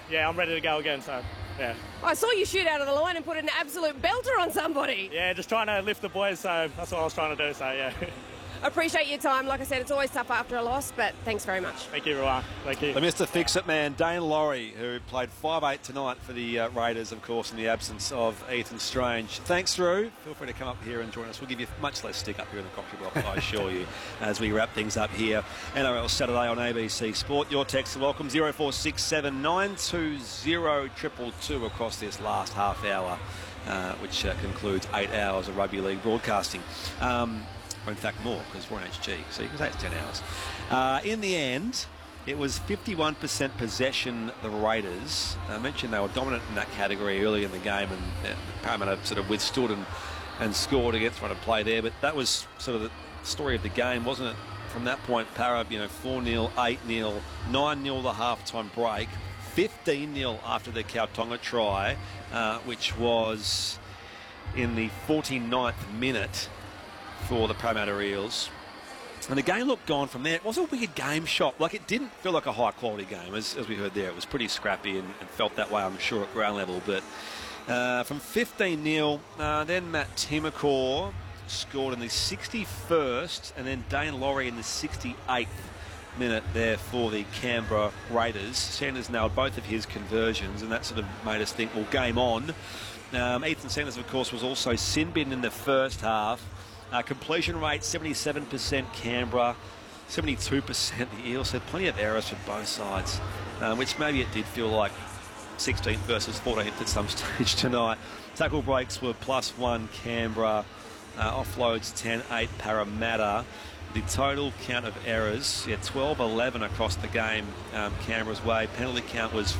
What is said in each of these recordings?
yeah, I'm ready to go again, so, yeah. I saw you shoot out of the line and put an absolute belter on somebody. Yeah, just trying to lift the boys, so that's what I was trying to do, so, yeah. Appreciate your time. Like I said, it's always tough after a loss, but thanks very much. Thank you, Ruan. Thank you. The Mr. Fix-It man, Dane Laurie, who played 5'8" tonight for the Raiders, of course, in the absence of Ethan Strange. Thanks, Drew. Feel free to come up here and join us. We'll give you much less stick up here in the coffee block, I assure you, as we wrap things up here. NRL Saturday on ABC Sport. Your text are welcome, 0467 920 222 across this last half hour, which concludes 8 hours of rugby league broadcasting. Or in fact more, because we're on HG, so you can say it's 10 hours. In the end, it was 51% possession, the Raiders. I mentioned they were dominant in that category early in the game, and Parramatta sort of withstood and scored against trying to play there, but that was sort of the story of the game, wasn't it? From that point, Parra, 4-0, 8-0, 9-0 the half-time break, 15-0 after the Kautonga try, which was in the 49th minute for the Parramatta Eels. And the game looked gone from there. It was a weird game shot. Like, it didn't feel like a high-quality game, as we heard there. It was pretty scrappy and felt that way, I'm sure, at ground level. But from 15-0, then Matt Timokor scored in the 61st, and then Dane Laurie in the 68th minute there for the Canberra Raiders. Sanders nailed both of his conversions, and that sort of made us think, well, game on. Ethan Sanders, of course, was also sin-bin in the first half. Completion rate, 77% Canberra, 72% the Eels. So plenty of errors for both sides, which maybe it did feel like 16th versus 14th at some stage tonight. Tackle breaks were +1 Canberra, offloads 10-8 Parramatta. The total count of errors, 12-11 across the game Canberra's way. Penalty count was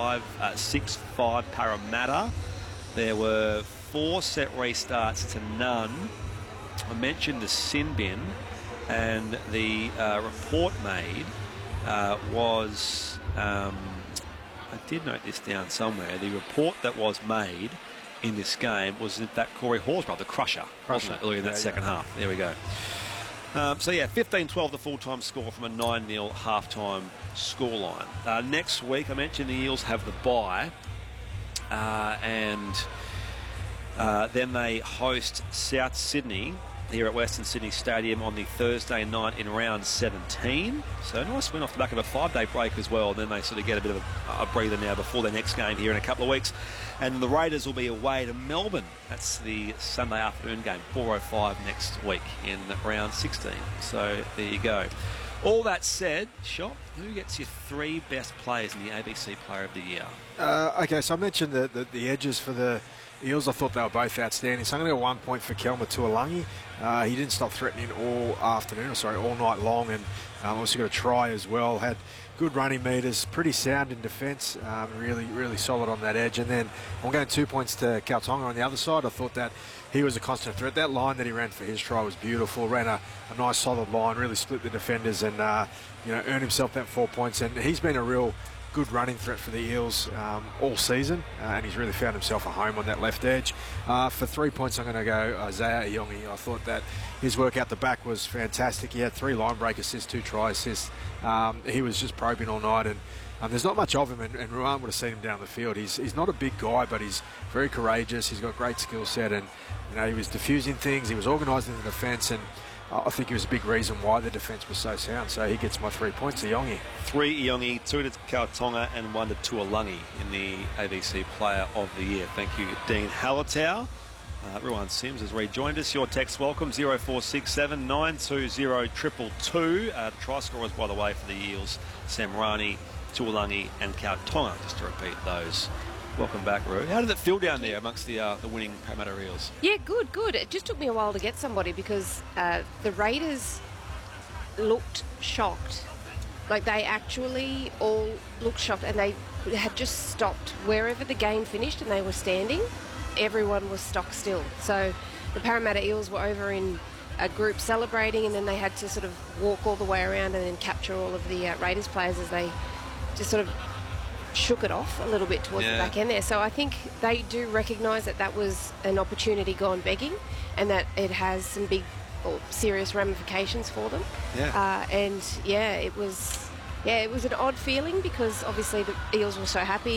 6-5 Parramatta. There were 4 set restarts to none. I mentioned the sin bin, and the report made was, I did note this down somewhere, the report that was made in this game was in fact Corey Horsburgh, the crusher, wasn't it, earlier in that second half. There we go. So yeah, 15-12 the full-time score from a 9-0 half-time scoreline. Next week, I mentioned the Eels have the bye, and then they host South Sydney here at Western Sydney Stadium on the Thursday night in round 17. So a nice win off the back of a 5-day break as well. And then they sort of get a bit of a breather now before their next game here in a couple of weeks. And the Raiders will be away to Melbourne. That's the Sunday afternoon game, 4:05 next week in round 16. So there you go. All that said, Shop, who gets your 3 best players in the ABC Player of the Year? Okay, so I mentioned the edges for the Eels. I thought they were both outstanding. So I'm going to go 1 point for Kelma Tuolangi. He didn't stop threatening all night long, and also got a try as well. Had good running meters, pretty sound in defence, really solid on that edge. And then I'm going 2 points to Kautonga on the other side. I thought that he was a constant threat. That line that he ran for his try was beautiful. Ran a nice solid line, really split the defenders, and earned himself that 4 points. And he's been a real good running threat for the Eels all season, and he's really found himself a home on that left edge. For 3 points, I'm going to go Isaiah Iongi. I thought that his work out the back was fantastic. He had 3 line break assists, 2 try assists. He was just probing all night, and there's not much of him, and Ruan would have seen him down the field. He's not a big guy, but he's very courageous. He's got great skill set, and he was diffusing things. He was organising the defence, and I think he was a big reason why the defence was so sound. So he gets my 3 points to Iongi. 3 Iongi, 2 to Kautonga, and 1 to Tuolangi in the ABC Player of the Year. Thank you, Dean Hallertau. Ruan Sims has rejoined us. Your text welcome, 0467 920 222. The try scorers, by the way, for the Eels, Samrani, Tuolangi and Kautonga, just to repeat those. Welcome back, Roo. How did it feel down there amongst the winning Parramatta Eels? Yeah, good. It just took me a while to get somebody because the Raiders looked shocked. Like, they actually all looked shocked, and they had just stopped. Wherever the game finished and they were standing, everyone was stock still. So the Parramatta Eels were over in a group celebrating, and then they had to sort of walk all the way around and then capture all of the Raiders players as they just sort of shook it off a little bit towards the back end there. So I think they do recognise that that was an opportunity gone begging, and that it has some big or serious ramifications for them. It was an odd feeling because obviously the Eels were so happy